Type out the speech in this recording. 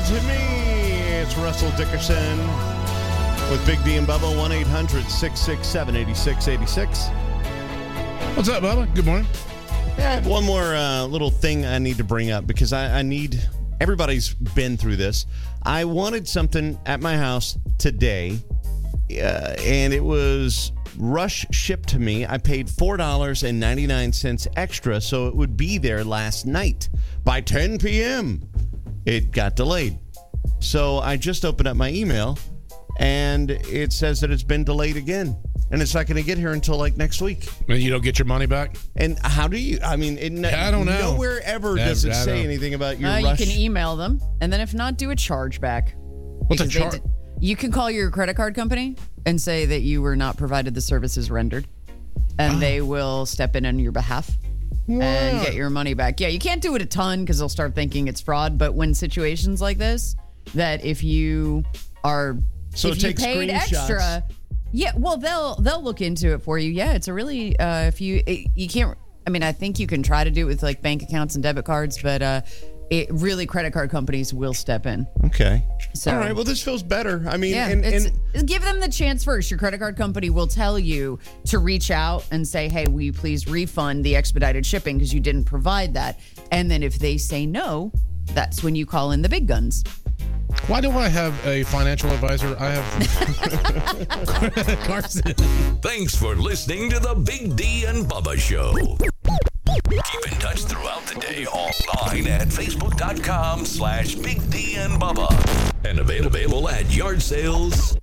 to me. It's Russell Dickerson with Big D and Bubba, 1-800-667-8686. What's up, Bubba? Good morning. Yeah, I have one more little thing I need to bring up because I need... Everybody's been through this. I wanted something at my house today, and it was rush shipped to me. I paid $4.99 extra, so it would be there last night by 10 p.m. It got delayed. So I just opened up my email, and it says that it's been delayed again. And it's not going to get here until like next week. And you don't get your money back? And how do you, I mean, I don't know. Nowhere ever does it say anything about your rush. You can email them, and then if not, do a chargeback. What's a charge? You can call your credit card company and say that you were not provided the services rendered, and they will step in on your behalf and get your money back. Yeah, you can't do it a ton because they'll start thinking it's fraud, but when situations like this, that if you are, so if it you takes paid screenshots. extra... Yeah, well, they'll look into it for you. Yeah, it's a really if you can't. I mean, I think you can try to do it with like bank accounts and debit cards, but it really credit card companies will step in. Okay. So, all right. Well, this feels better. I mean, yeah, and give them the chance first. Your credit card company will tell you to reach out and say, "Hey, will you please refund the expedited shipping because you didn't provide that?" And then if they say no, that's when you call in the big guns. Why do I have a financial advisor? I have Carson. Thanks for listening to the Big D and Bubba Show. Keep in touch throughout the day online at Facebook.com/Big D and Bubba. And available at yard sales.